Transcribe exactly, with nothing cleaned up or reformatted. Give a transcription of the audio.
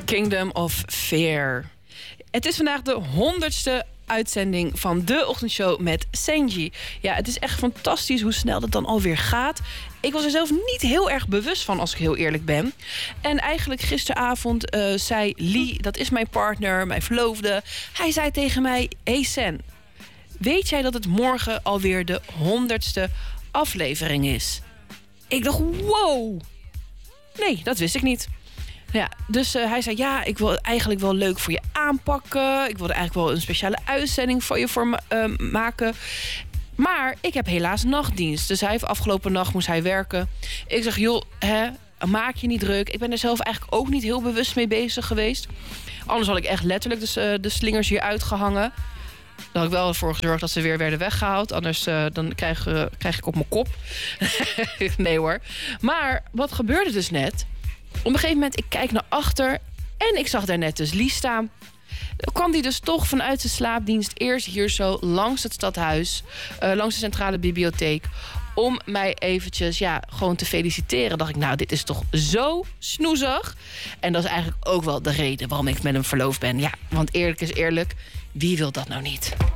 Kingdom of Fear. Het is vandaag de honderdste uitzending van de ochtendshow met Senji. Ja, het is echt fantastisch hoe snel dat dan alweer gaat. Ik was er zelf niet heel erg bewust van, als ik heel eerlijk ben. En eigenlijk gisteravond uh, zei Lee, dat is mijn partner, mijn verloofde. Hij zei tegen mij, hey Sen, weet jij dat het morgen alweer de honderdste aflevering is? Ik dacht, wow. Nee, dat wist ik niet. Ja, dus uh, hij zei, ja, ik wil het eigenlijk wel leuk voor je aanpakken. Ik wilde eigenlijk wel een speciale uitzending voor je voor me, uh, maken. Maar ik heb helaas nachtdienst. Dus hij heeft afgelopen nacht moest hij werken. Ik zeg, joh, hè, maak je niet druk. Ik ben er zelf eigenlijk ook niet heel bewust mee bezig geweest. Anders had ik echt letterlijk dus, uh, de slingers hier uitgehangen. Daar had ik wel voor gezorgd dat ze weer werden weggehaald. Anders uh, dan krijg, uh, krijg ik op mijn kop. Nee hoor. Maar wat gebeurde dus net? Op een gegeven moment, ik kijk naar achter en ik zag daar net dus Lies staan. Dan kwam die dus toch vanuit de slaapdienst eerst hier zo langs het stadhuis, uh, langs de centrale bibliotheek, om mij eventjes ja, gewoon te feliciteren. Dacht ik, nou, dit is toch zo snoezig. En dat is eigenlijk ook wel de reden waarom ik met hem verloofd ben. Ja, want eerlijk is eerlijk, wie wil dat nou niet?